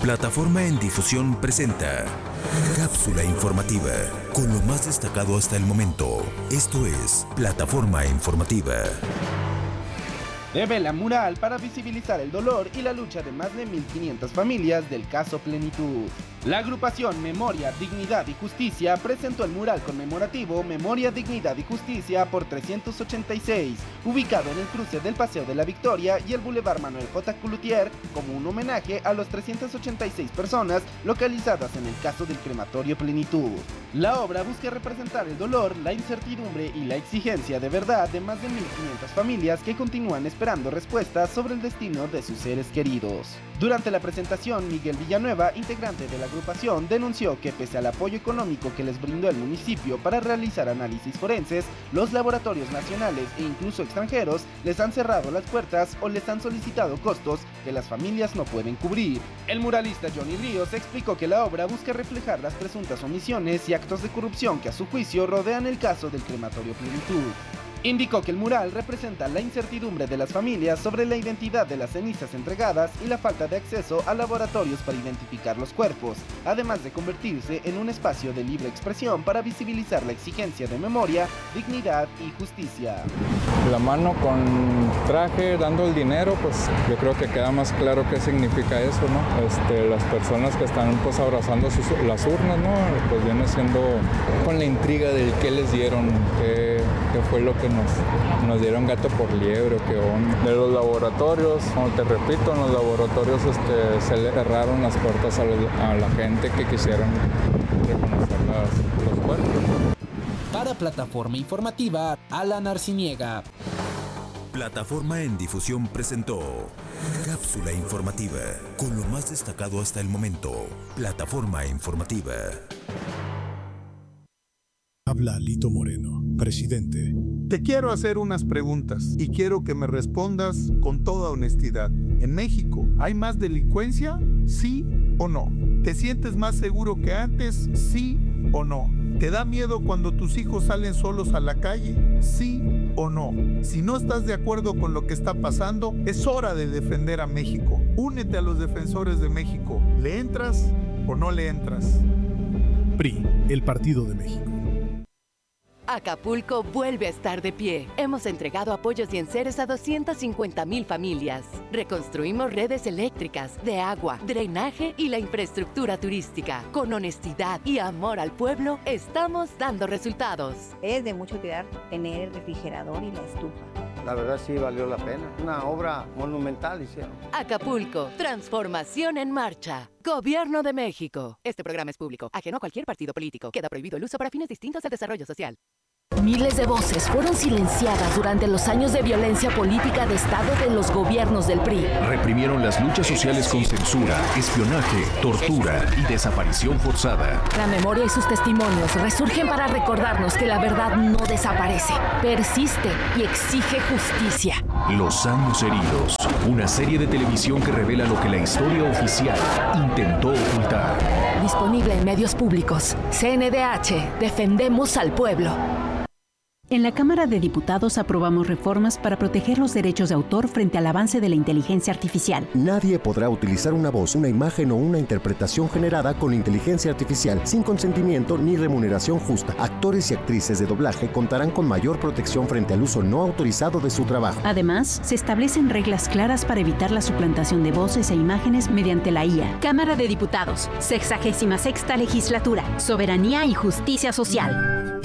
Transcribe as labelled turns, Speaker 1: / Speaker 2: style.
Speaker 1: Plataforma en Difusión presenta Cápsula Informativa, con lo más destacado hasta el momento. Esto es Plataforma Informativa.
Speaker 2: Revela mural para visibilizar el dolor y la lucha de más de 1.500 familias del caso Plenitud. La agrupación Memoria, Dignidad y Justicia presentó el mural conmemorativo Memoria, Dignidad y Justicia por 386, ubicado en el cruce del Paseo de la Victoria y el Boulevard Manuel J. Cloutier, como un homenaje a las 386 personas localizadas en el caso del crematorio Plenitud. La obra busca representar el dolor, la incertidumbre y la exigencia de verdad de más de 1.500 familias que continúan esperando respuestas sobre el destino de sus seres queridos. Durante la presentación, Miguel Villanueva, integrante de la agrupación, denunció que pese al apoyo económico que les brindó el municipio para realizar análisis forenses, los laboratorios nacionales e incluso extranjeros les han cerrado las puertas o les han solicitado costos que las familias no pueden cubrir. El muralista Johnny Ríos explicó que la obra busca reflejar las presuntas omisiones y actos de corrupción que a su juicio rodean el caso del crematorio Plenitud. Indicó que el mural representa la incertidumbre de las familias sobre la identidad de las cenizas entregadas y la falta de acceso a laboratorios para identificar los cuerpos, además de convertirse en un espacio de libre expresión para visibilizar la exigencia de memoria, dignidad y justicia.
Speaker 3: La mano con traje dando el dinero, pues yo creo que queda más claro qué significa eso, ¿no? Las personas que están pues abrazando las urnas, ¿no? Pues viene siendo con la intriga del qué les dieron, qué fue lo que nos dieron gato por liebre, qué onda. De los laboratorios, como te repito, en los laboratorios se le cerraron las puertas a la gente que quisieran reconocer los cuerpos.
Speaker 4: Para Plataforma Informativa, Alan Arciniega.
Speaker 1: Plataforma en Difusión presentó Cápsula Informativa, con lo más destacado hasta el momento. Plataforma Informativa.
Speaker 5: Habla Lito Moreno, presidente.
Speaker 6: Te quiero hacer unas preguntas y quiero que me respondas con toda honestidad. ¿En México hay más delincuencia? ¿Sí o no? ¿Te sientes más seguro que antes? ¿Sí o no? ¿Te da miedo cuando tus hijos salen solos a la calle? ¿Sí o no? Si no estás de acuerdo con lo que está pasando, es hora de defender a México. Únete a los defensores de México. ¿Le entras o no le entras?
Speaker 5: PRI, el Partido de México.
Speaker 7: Acapulco vuelve a estar de pie. Hemos entregado apoyos y enseres a 250,000 familias. Reconstruimos redes eléctricas, de agua, drenaje y la infraestructura turística. Con honestidad y amor al pueblo, estamos dando resultados.
Speaker 8: Es de mucha utilidad tener el refrigerador y la estufa.
Speaker 9: La verdad sí valió la pena. Una obra monumental hicieron.
Speaker 7: Acapulco, transformación en marcha. Gobierno de México. Este programa es público, ajeno a cualquier partido político. Queda prohibido el uso para fines distintos del desarrollo social.
Speaker 10: Miles de voces fueron silenciadas durante los años de violencia política de Estado de los gobiernos del PRI.
Speaker 1: Reprimieron las luchas sociales con censura, espionaje, tortura y desaparición forzada.
Speaker 10: La memoria y sus testimonios resurgen para recordarnos que la verdad no desaparece, persiste y exige justicia.
Speaker 1: Los años heridos. Una serie de televisión que revela lo que la historia oficial intentó ocultar.
Speaker 10: Disponible en medios públicos. CNDH. Defendemos al pueblo.
Speaker 11: En la Cámara de Diputados aprobamos reformas para proteger los derechos de autor frente al avance de la inteligencia artificial.
Speaker 12: Nadie podrá utilizar una voz, una imagen o una interpretación generada con inteligencia artificial sin consentimiento ni remuneración justa. Actores y actrices de doblaje contarán con mayor protección frente al uso no autorizado de su trabajo.
Speaker 11: Además, se establecen reglas claras para evitar la suplantación de voces e imágenes mediante la IA.
Speaker 13: Cámara de Diputados, 66ª legislatura, soberanía y justicia social.